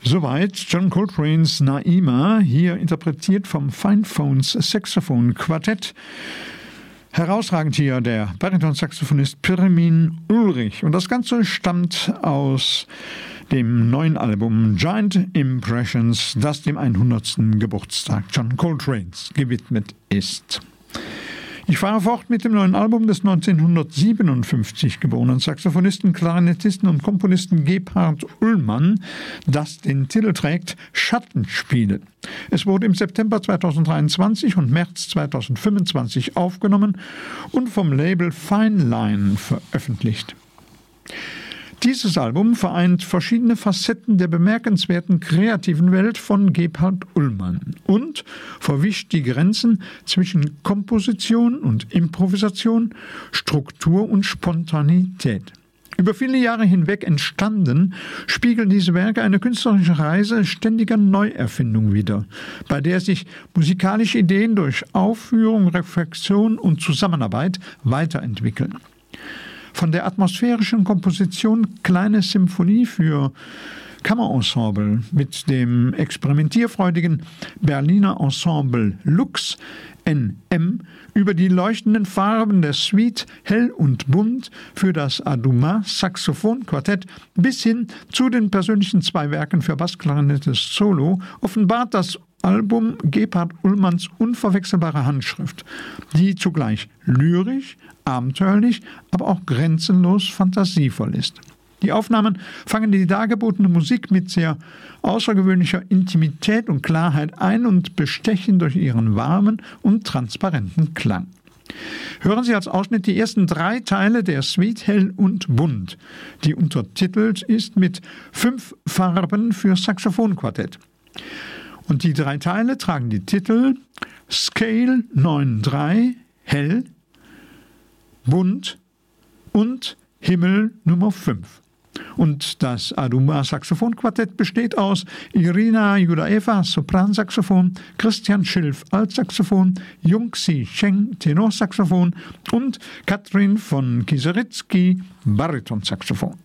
Soweit John Coltrane's Naima, hier interpretiert vom Findphones Saxophon Quartett. Herausragend hier der Bariton-Saxophonist Pirmin Ulrich. Und das Ganze stammt aus dem neuen Album Giant Impressions, das dem 100. Geburtstag John Coltranes gewidmet ist. Ich fahre fort mit dem neuen Album des 1957 geborenen Saxophonisten, Klarinettisten und Komponisten Gebhard Ullmann, das den Titel trägt Schattenspiele. Es wurde im September 2023 und März 2025 aufgenommen und vom Label Fine Line veröffentlicht. Dieses Album vereint verschiedene Facetten der bemerkenswerten kreativen Welt von Gebhard Ullmann und verwischt die Grenzen zwischen Komposition und Improvisation, Struktur und Spontanität. Über viele Jahre hinweg entstanden, spiegeln diese Werke eine künstlerische Reise ständiger Neuerfindung wider, bei der sich musikalische Ideen durch Aufführung, Reflexion und Zusammenarbeit weiterentwickeln. Von der atmosphärischen Komposition Kleine Symphonie für Kammerensemble mit dem experimentierfreudigen Berliner Ensemble Lux NM über die leuchtenden Farben der Suite Hell und Bunt für das Aduma Saxophonquartett bis hin zu den persönlichen 2 Werken für Bassklarinette Solo offenbart das Album Gebhard Ullmanns unverwechselbare Handschrift, die zugleich lyrisch, abenteuerlich, aber auch grenzenlos fantasievoll ist. Die Aufnahmen fangen die dargebotene Musik mit sehr außergewöhnlicher Intimität und Klarheit ein und bestechen durch ihren warmen und transparenten Klang. Hören Sie als Ausschnitt die ersten 3 Teile der Suite Hell und Bunt, die untertitelt ist mit 5 Farben für Saxophonquartett. Und die 3 Teile tragen die Titel Scale 9-3, Hell, Bunt und Himmel Nummer 5. Und das Aduma Saxophonquartett besteht aus Irina Judaeva, Sopransaxophon, Christian Schilf, Altsaxophon, Jung-Si Cheng, Tenorsaxophon und Katrin von Kieseritzky, Baritonsaxophon.